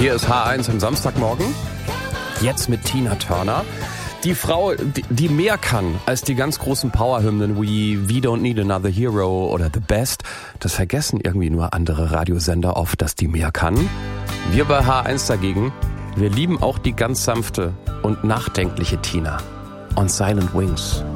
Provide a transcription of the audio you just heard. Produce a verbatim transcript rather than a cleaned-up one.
Hier ist H eins am Samstagmorgen. Jetzt mit Tina Turner. Die Frau, die, die mehr kann als die ganz großen Powerhymnen wie We Don't Need Another Hero oder The Best. Das vergessen irgendwie nur andere Radiosender oft, dass die mehr kann. Wir bei H eins dagegen, wir lieben auch die ganz sanfte und nachdenkliche Tina. On Silent Wings.